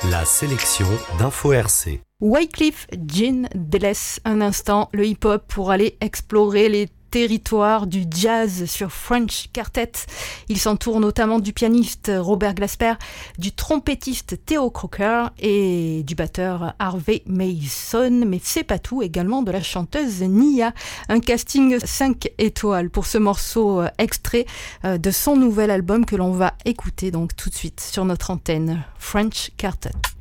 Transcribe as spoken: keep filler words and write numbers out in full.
La sélection d'Info R C. Wyclef Jean délaisse un instant le hip-hop pour aller explorer les territoire du jazz sur French Quartet. Il s'entoure notamment du pianiste Robert Glasper, du trompettiste Theo Croker et du batteur Harvey Mason, mais c'est pas tout, également de la chanteuse Nia. Un casting cinq étoiles pour ce morceau extrait de son nouvel album que l'on va écouter donc tout de suite sur notre antenne, French Quartet.